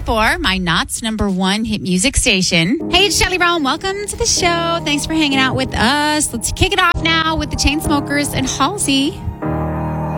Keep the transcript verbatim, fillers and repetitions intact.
ninety-four, my Knott's number one hit music station. Hey, it's Shelly Brown. Welcome to the show. Thanks for hanging out with us. Let's kick it off now with the Chainsmokers and Halsey.